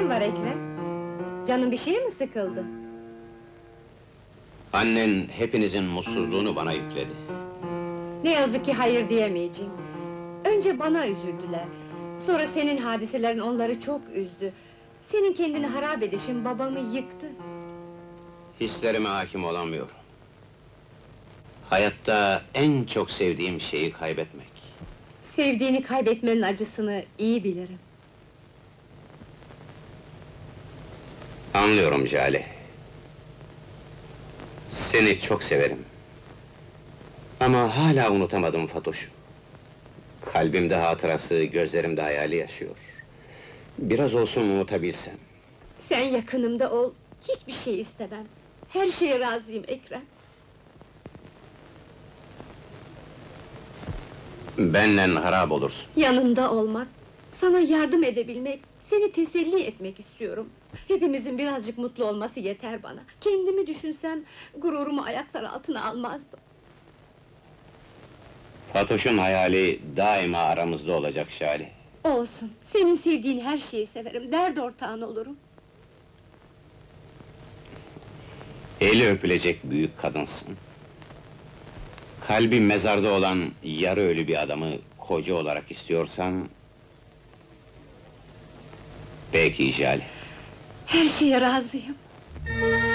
Neyin var Ekrem? Canın bir şeye mi sıkıldı? Annen hepinizin mutsuzluğunu bana yükledi. Ne yazık ki hayır diyemeyeceğim. Önce bana üzüldüler. Sonra senin hadiselerin onları çok üzdü. Senin kendini harap edişin babamı yıktı. Hislerime hakim olamıyorum. Hayatta en çok sevdiğim şeyi kaybetmek. Sevdiğini kaybetmenin acısını iyi bilirim. Anlıyorum Jale. Seni çok severim. Ama hala unutamadım Fatoş'u. Kalbimde hatırası, gözlerimde hayali yaşıyor. Biraz olsun unutabilsem. Sen yakınımda ol, hiçbir şey istemem. Her şeye razıyım Ekrem. Benden harap olursun. Yanında olmak, sana yardım edebilmek, seni teselli etmek istiyorum. Hepimizin birazcık mutlu olması yeter bana. Kendimi düşünsem, gururumu ayaklar altına almazdım. Fatoş'un hayali daima aramızda olacak Şale. Olsun, senin sevdiğin her şeyi severim, dert ortağın olurum. Eli öpülecek büyük kadınsın. Kalbi mezarda olan yarı ölü bir adamı koca olarak istiyorsan... Peki Jale. Her şeye razıyım.